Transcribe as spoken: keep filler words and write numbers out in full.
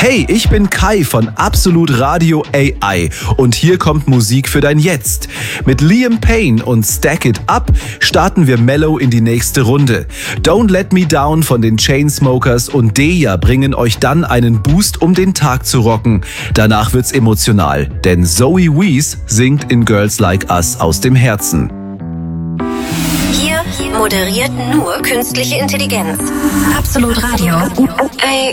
Hey, ich bin Kai von Absolut Radio A I und hier kommt Musik für dein Jetzt. Mit Liam Payne und Stack It Up starten wir mellow in die nächste Runde. Don't Let Me Down von den Chainsmokers und Deja bringen euch dann einen Boost, um den Tag zu rocken. Danach wird's emotional, denn Zoe Wees singt in Girls Like Us aus dem Herzen. Hier moderiert nur künstliche Intelligenz. Absolut Radio. A I.